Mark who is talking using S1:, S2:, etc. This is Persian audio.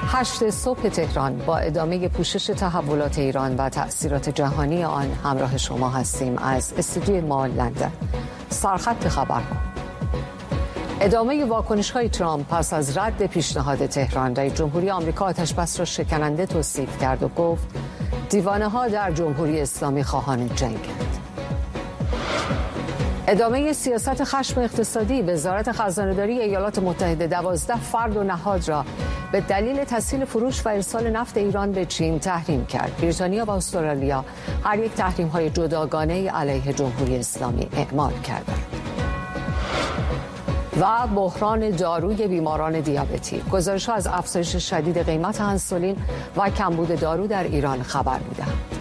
S1: 8 صبح تهران با ادامه پوشش تحولات ایران و تأثیرات جهانی آن همراه شما هستیم از استودیوی ما لندن. سرخط خبرها. ادامه واکنش‌های ترامپ پس از رد پیشنهاد تهران، رئیس جمهوری آمریکا آتش‌بس را شکننده توصیف کرد و گفت دیوانه‌ها در جمهوری اسلامی خواهان جنگند. ادامه سیاست خشم اقتصادی. وزارت خزانه‌داری ایالات متحده 12 فرد و نهاد را به دلیل تسهیل فروش و ارسال نفت ایران به چین تحریم کرد. بریتانیا و استرالیا هر یک تحریم‌های جداگانه علیه جمهوری اسلامی اعمال کردند. و بحران داروی بیماران دیابتی. گزارش‌ها از افزایش شدید قیمت انسولین و کمبود دارو در ایران خبر می‌دهند.